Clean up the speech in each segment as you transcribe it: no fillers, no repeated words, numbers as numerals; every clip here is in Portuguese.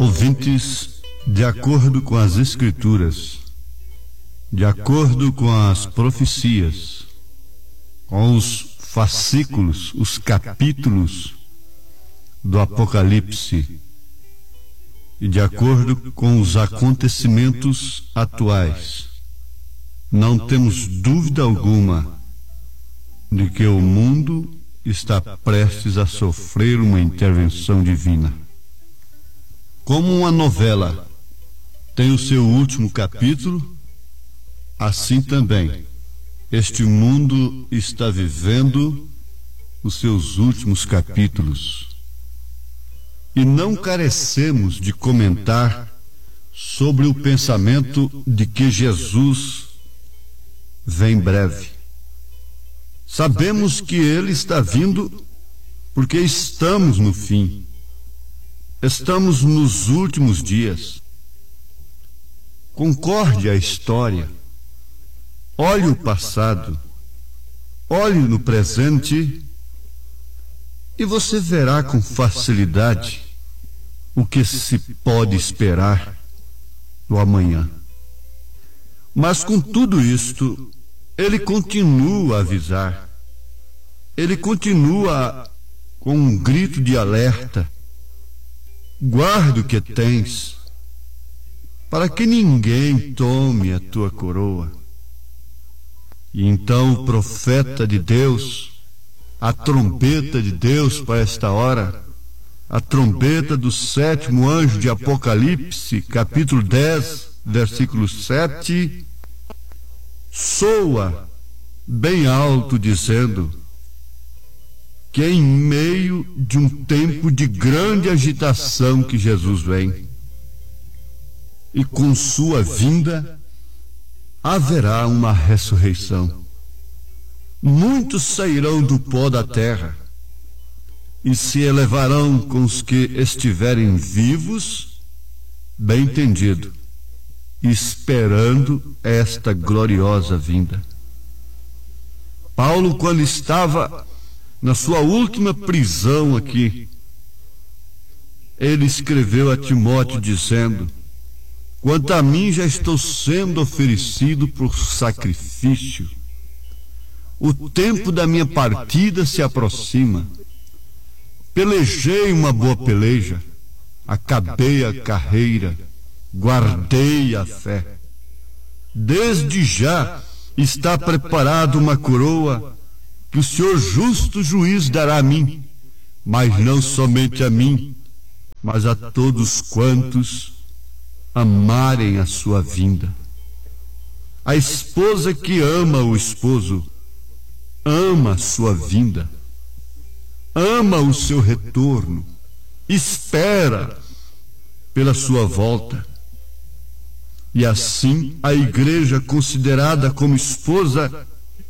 Ouvintes, de acordo com as Escrituras, de acordo com as profecias, com os fascículos, os capítulos do Apocalipse, e de acordo com os acontecimentos atuais, não temos dúvida alguma de que o mundo está prestes a sofrer uma intervenção divina. Como uma novela tem o seu último capítulo, assim também este mundo está vivendo os seus últimos capítulos. E não carecemos de comentar sobre o pensamento de que Jesus vem breve. Sabemos que Ele está vindo porque estamos no fim. Estamos nos últimos dias. Concorde a história. Olhe o passado. Olhe no presente e você verá com facilidade o que se pode esperar do amanhã. Mas com tudo isto, Ele continua a avisar. Ele continua com um grito de alerta: guarda o que tens, para que ninguém tome a tua coroa. E então o profeta de Deus, a trombeta de Deus para esta hora, a trombeta do sétimo anjo de Apocalipse, capítulo 10, versículo 7, soa bem alto, dizendo que em meio de um tempo de grande agitação que Jesus vem, e com sua vinda haverá uma ressurreição. Muitos sairão do pó da terra e se elevarão com os que estiverem vivos, bem entendido, esperando esta gloriosa vinda. Paulo, quando estava na sua última prisão aqui, ele escreveu a Timóteo dizendo: quanto a mim, já estou sendo oferecido por sacrifício. O tempo da minha partida se aproxima. Pelejei uma boa peleja, acabei a carreira, guardei a fé. Desde já está preparada uma coroa que o Senhor justo juiz dará a mim, mas não somente a mim, mas a todos quantos amarem a sua vinda. A esposa que ama o esposo ama a sua vinda, ama o seu retorno, espera pela sua volta. E assim a igreja, considerada como esposa,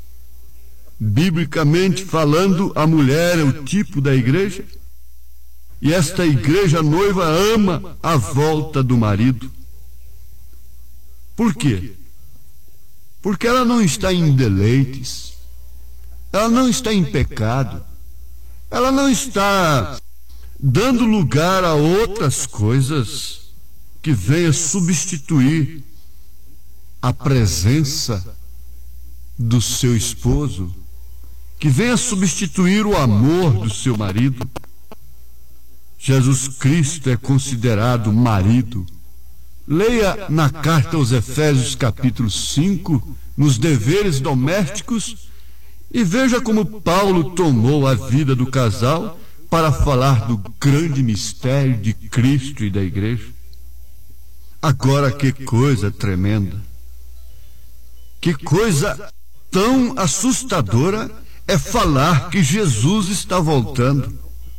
biblicamente falando, a mulher é o tipo da igreja, e esta igreja noiva ama a volta do marido. Por quê? Porque ela não está em deleites, ela não está em pecado, ela não está dando lugar a outras coisas que venham substituir a presença do seu esposo, que venha substituir o amor do seu marido. Jesus Cristo é considerado marido. Leia na carta aos Efésios capítulo 5, nos deveres domésticos, e veja como Paulo tomou a vida do casal para falar do grande mistério de Cristo e da igreja. Agora, que coisa tremenda, que coisa tão assustadora é falar que Jesus está voltando.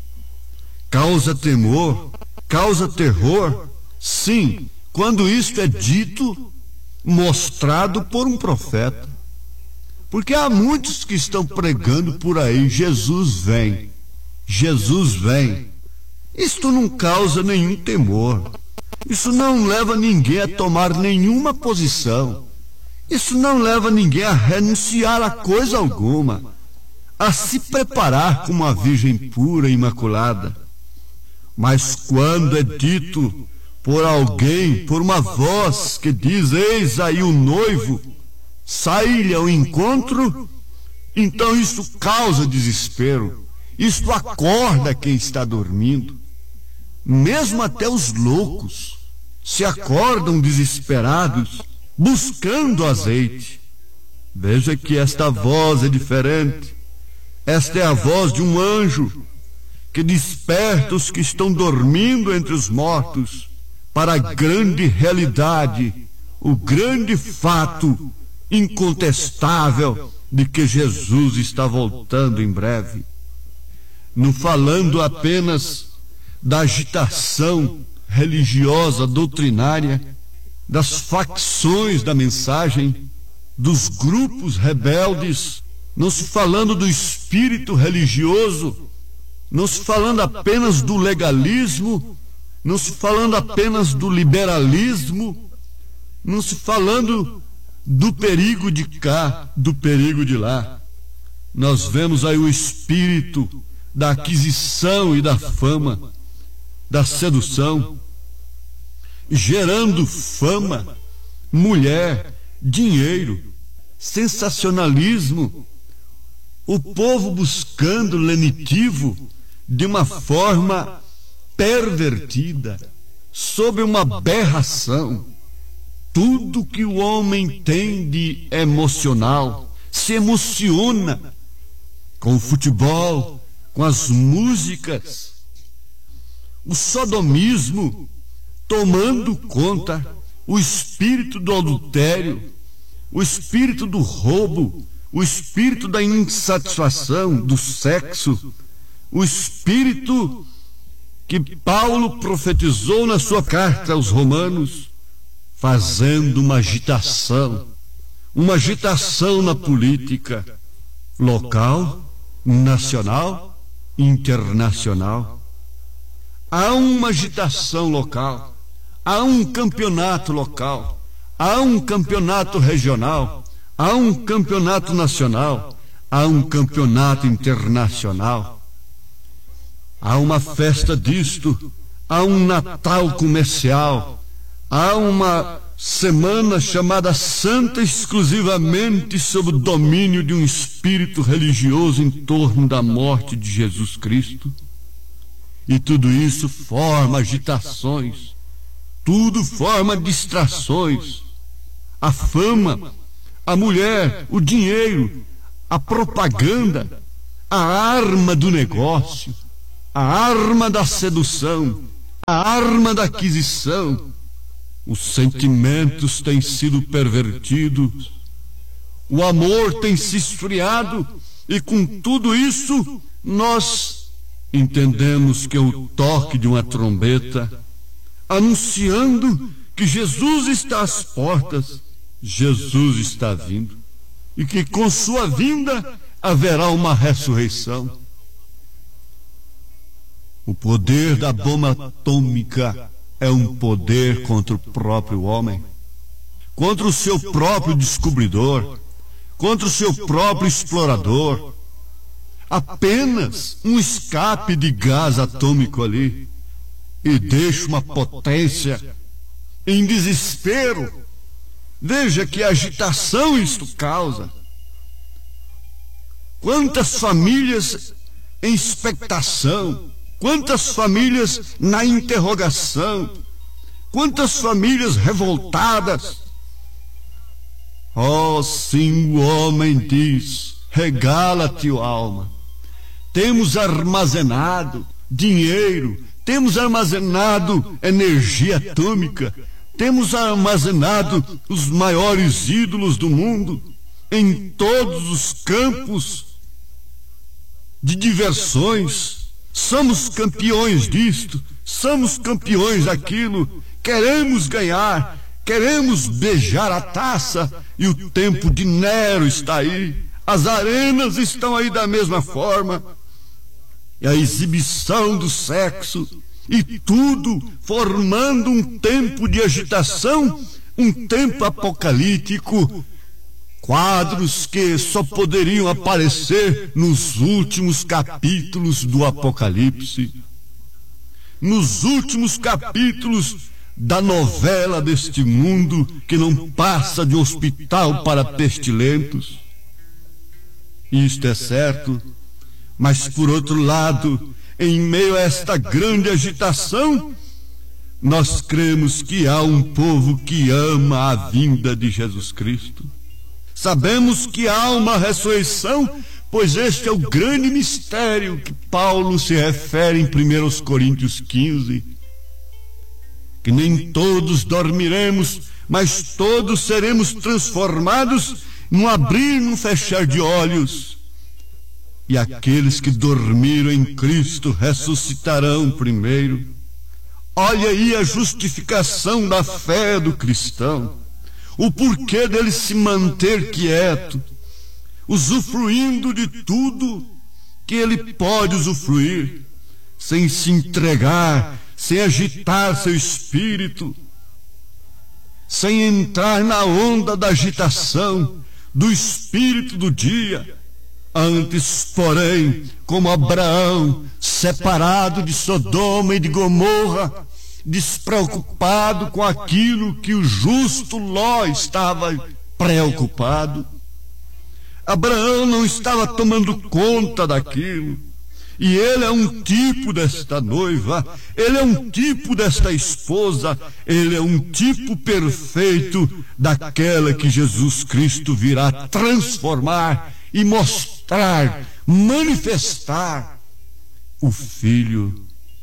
Causa temor, causa terror, sim, quando isto é dito, mostrado por um profeta. Porque há muitos que estão pregando por aí: Jesus vem, Jesus vem. Isto não causa nenhum temor, isso não leva ninguém a tomar nenhuma posição, isso não leva ninguém a renunciar a coisa alguma, a se preparar como a Virgem pura e imaculada. Mas quando é dito por alguém, por uma voz que diz: eis aí o noivo, sai-lhe ao encontro, então isso causa desespero, isto acorda quem está dormindo. Mesmo até os loucos se acordam desesperados, buscando azeite. Veja que esta voz é diferente. Esta é a voz de um anjo que desperta os que estão dormindo entre os mortos para a grande realidade, o grande fato incontestável de que Jesus está voltando em breve. Não falando apenas da agitação religiosa, doutrinária, das facções da mensagem, dos grupos rebeldes, não se falando do espírito religioso, não se falando apenas do legalismo, não se falando apenas do liberalismo, não se falando do perigo de cá, do perigo de lá. Nós vemos aí o espírito da aquisição e da fama, da sedução, gerando fama, mulher, dinheiro, sensacionalismo, o povo buscando lenitivo de uma forma pervertida, sob uma aberração. Tudo que o homem tem de emocional se emociona com o futebol, com as músicas, o sodomismo tomando conta, o espírito do adultério, o espírito do roubo, o espírito da insatisfação, do sexo, o espírito que Paulo profetizou na sua carta aos Romanos, fazendo uma agitação na política local, nacional, internacional. Há uma agitação local, há um campeonato local, há um campeonato regional, há um campeonato nacional, há um campeonato internacional. Há uma festa disto, há um Natal comercial, há uma semana chamada Santa exclusivamente sob o domínio de um espírito religioso em torno da morte de Jesus Cristo. E tudo isso forma agitações, tudo forma distrações. A fama, a mulher, o dinheiro, a propaganda, a arma do negócio, a arma da sedução, a arma da aquisição. Os sentimentos têm sido pervertidos, o amor tem se esfriado, e com tudo isso nós entendemos que é o toque de uma trombeta anunciando que Jesus está às portas, Jesus está vindo, e que com sua vinda haverá uma ressurreição. O poder da bomba atômica é um poder contra o próprio homem, contra o seu próprio descobridor, contra o seu próprio explorador. Apenas um escape de gás atômico ali e deixa uma potência em desespero. Veja que agitação isto causa. Quantas famílias em expectação, quantas famílias na interrogação, quantas famílias revoltadas. Oh, sim, o homem diz: regala-te, ó alma. Temos armazenado dinheiro, temos armazenado energia atômica, temos armazenado os maiores ídolos do mundo em todos os campos de diversões. Somos campeões disto, somos campeões daquilo, queremos ganhar, queremos beijar a taça, e o tempo de Nero está aí, as arenas estão aí da mesma forma, e a exibição do sexo, e tudo formando um tempo de agitação, um tempo apocalíptico, quadros que só poderiam aparecer nos últimos capítulos do Apocalipse, nos últimos capítulos da novela deste mundo que não passa de hospital para pestilentos. Isto é certo, mas por outro lado, em meio a esta grande agitação, nós cremos que há um povo que ama a vinda de Jesus Cristo. Sabemos que há uma ressurreição, pois este é o grande mistério que Paulo se refere em 1 Coríntios 15. Que nem todos dormiremos, mas todos seremos transformados num abrir e num fechar de olhos. E aqueles que dormiram em Cristo ressuscitarão primeiro. Olha aí a justificação da fé do cristão, o porquê dele se manter quieto, usufruindo de tudo que ele pode usufruir, sem se entregar, sem agitar seu espírito, sem entrar na onda da agitação do espírito do dia. Antes, porém, como Abraão, separado de Sodoma e de Gomorra, despreocupado com aquilo que o justo Ló estava preocupado. Abraão não estava tomando conta daquilo. E ele é um tipo desta noiva, ele é um tipo desta esposa, ele é um tipo perfeito daquela que Jesus Cristo virá transformar e mostrar, manifestar o Filho.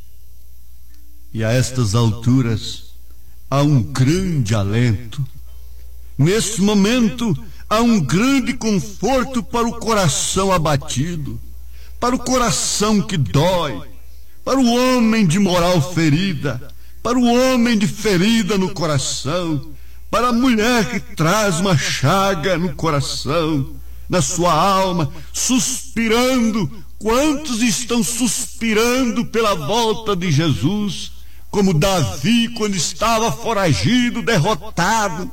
E a estas alturas há um grande alento. Nesse momento há um grande conforto para o coração abatido, para o coração que dói, para o homem de moral ferida, para o homem de ferida no coração, para a mulher que traz uma chaga no coração, na sua alma, suspirando. Quantos estão suspirando pela volta de Jesus, como Davi quando estava foragido, derrotado,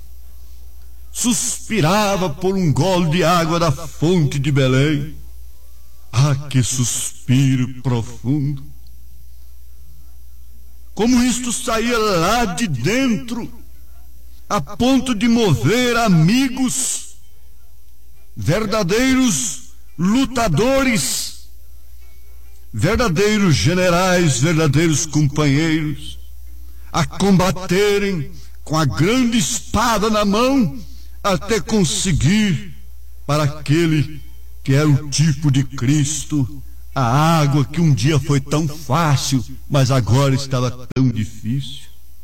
suspirava por um gole de água da fonte de Belém. Ah, que suspiro profundo! Como isto saía lá de dentro, a ponto de mover amigos, verdadeiros lutadores, verdadeiros generais, verdadeiros companheiros, a combaterem com a grande espada na mão, até conseguir para aquele que era o tipo de Cristo, a água que um dia foi tão fácil, mas agora estava tão difícil.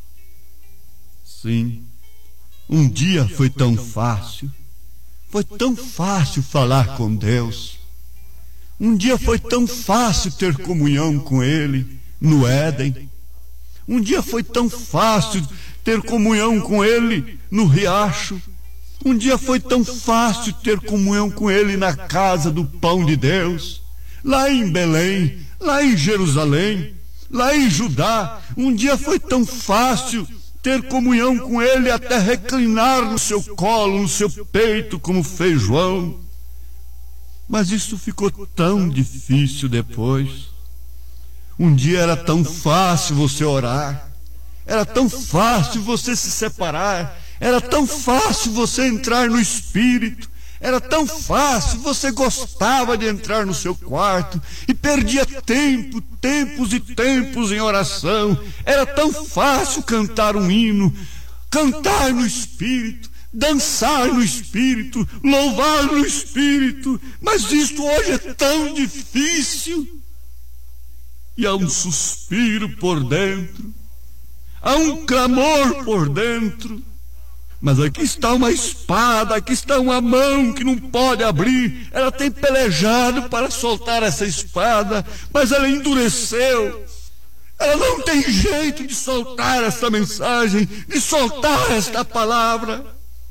Sim, um dia foi tão fácil falar com Deus. Um dia foi tão fácil ter comunhão com Ele no Éden. Um dia foi tão fácil ter comunhão com Ele no riacho. Um dia foi tão fácil ter comunhão com Ele na casa do pão de Deus, lá em Belém, lá em Jerusalém, lá em Judá. Um dia foi tão fácil ter comunhão com Ele até reclinar no seu colo, no seu peito, como fez João. Mas isso ficou tão difícil depois. Um dia era tão fácil você orar, era tão fácil você se separar, era tão fácil você entrar no Espírito, era tão fácil, você gostava de entrar no seu quarto e perdia tempos e tempos em oração. Era tão fácil cantar um hino, cantar no Espírito, dançar no Espírito, louvar no Espírito. Mas isto hoje é tão difícil. E há um suspiro por dentro, há um clamor por dentro. Mas aqui está uma espada, aqui está uma mão que não pode abrir. Ela tem pelejado para soltar essa espada, mas ela endureceu. Ela não tem jeito de soltar essa mensagem, de soltar esta palavra.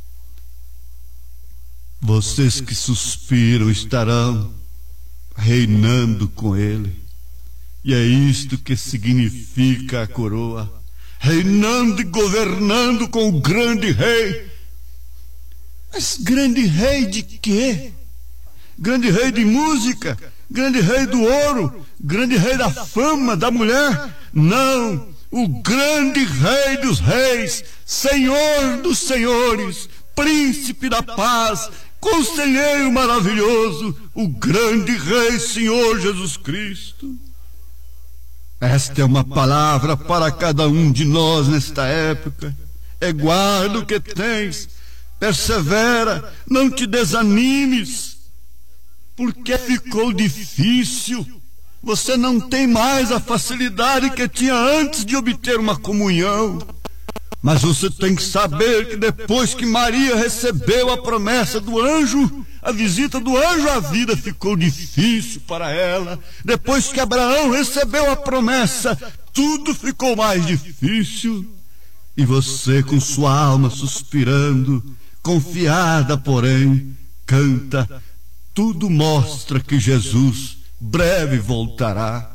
Vocês que suspiram estarão reinando com Ele. E é isto que significa a coroa. Reinando e governando com o grande rei. Mas grande rei de quê? Grande rei de música? Grande rei do ouro? Grande rei da fama, da mulher? Não, o grande Rei dos reis, Senhor dos senhores, Príncipe da paz, Conselheiro maravilhoso, o grande Rei, Senhor Jesus Cristo. Esta é uma palavra para cada um de nós nesta época. Guarda o que tens, persevera, não te desanimes, porque ficou difícil. Você não tem mais a facilidade que tinha antes de obter uma comunhão. Mas você tem que saber que depois que Maria recebeu a promessa do anjo, a visita do anjo, a vida ficou difícil para ela. Depois que Abraão recebeu a promessa, tudo ficou mais difícil. E você, com sua alma suspirando, confiada, porém, canta: tudo mostra que Jesus breve voltará.